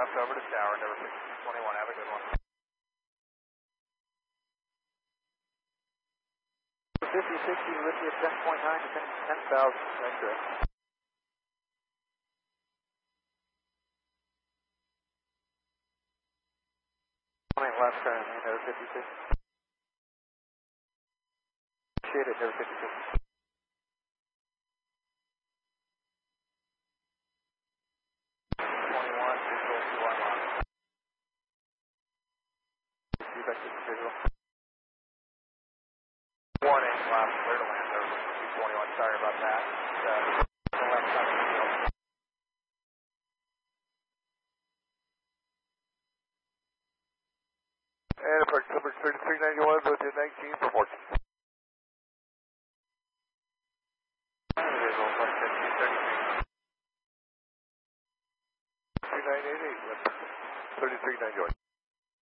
left over to tower, number 6221. Have a good one. 5060, lift you at 10.9 to 10,000. That's correct. Last turn, number 56. Appreciate it, number 56. 21, visual 211. Feedback to visual. Warning, last clear to land over 221. Sorry about that. The left side of the field. And approach number 3391 with your 19 for 14. Visual plus 1533. 2988, 3391.